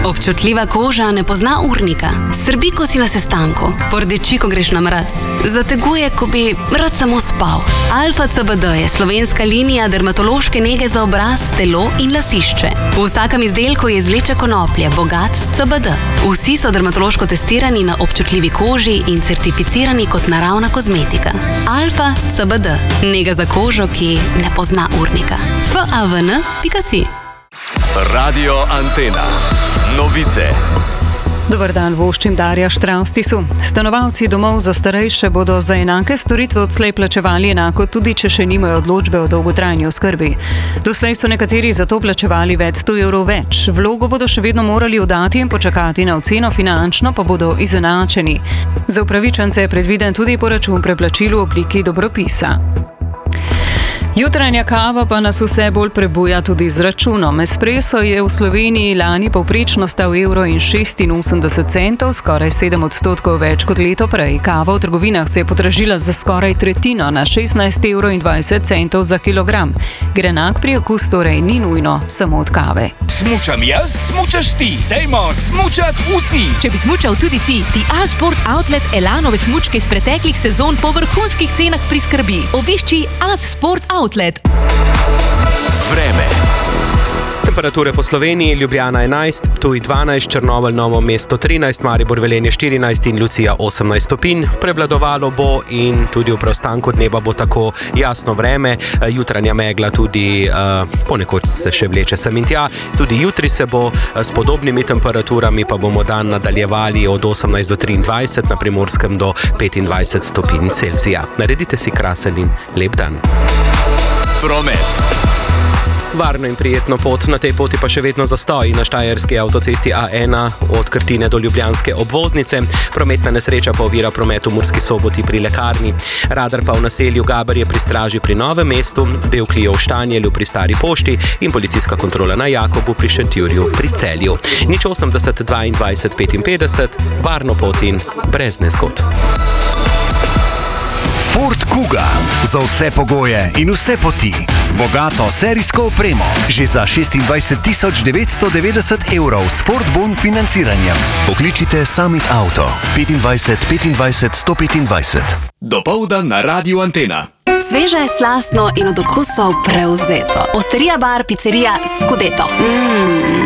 Občutljiva koža ne pozna urnika. Srbi, ko si na sestanku. Pordeči, ko greš na mraz. Zateguje, ko bi rad samo spal. Alfa CBD je slovenska linija dermatološke nege za obraz, telo in lasišče. V vsakem izdelku je izvleček konoplje, bogat s CBD. Vsi so dermatološko testirani na občutljivi koži in certificirani kot naravna kozmetika. Alfa CBD. Nega za kožo, ki ne pozna urnika. favn.si Radio Antena. Novice. Dobar dan, voščim Darja Štraustisu. Stanovalci domov za starejše bodo za enake storitve odslej plačevali enako, tudi če še nimajo odločbe o dolgotrajni oskrbi. Doslej so nekateri za to plačevali več 100 evrov več. Vlogo bodo še vedno morali oddati in počakati na oceno, finančno pa bodo izenačeni. Za upravičence je predviden tudi poračun preplačilu v obliki dobropisa. Jutranja kava pa nas vse bolj prebuja tudi z računom. Espresso je v Sloveniji lani povprečno stal €1,86, skoraj 7% več kot leto prej. Kava v trgovinah se je podražila za skoraj tretjino, na €16,20 za kilogram. Grenak priokus torej ni nujno samo od kave. Smučam jaz, smučaš ti. Dajmo smučat vsi. Če bi smučal tudi ti A-Sport Outlet Elanove smučke iz preteklih sezon po vrhunskih cenah priskrbi. Obišči A-Sport Outlet. Vreme. Temperature po Sloveniji: Ljubljana 11, Ptuj 12, Črnomelj, Novo mesto 13, Maribor, Velenje 14 in Lucija 18 stopinj. Prevladovalo bo in tudi v preostanku dneva bo tako jasno vreme, jutranja megla tudi ponekod se še vleče sem in tja. Tudi jutri se bo s podobnimi temperaturami, pa bomo dan nadaljevali od 18 do 23, na Primorskem do 25 stopinj Celzija. Naredite si krasen in lep dan. Promet. Varno in prijetno pot, na tej poti pa še vedno zastoj na štajerski avtocesti A1 od Krtine do ljubljanske obvoznice. Prometna nesreča pa ovira promet v Murski Soboti pri lekarni. Radar pa v naselju Gaberje pri Straži pri Novem mestu, Bevkljijo v Štanjelju pri Stari pošti in policijska kontrola na Jakobu pri Šentjurju pri Celju. 080 22 55, varno pot in brez nezgod. Ford Kuga. Za vse pogoje in vse poti. Z bogato serijsko opremo. Že za 26 990 evrov s Ford Bon financiranjem. Pokličite Summit Auto 25 25 125. Dopoldan na Radio Antena. Sveže, slastno in od okusov prevzeto. Osterija bar, picerija Scudetto.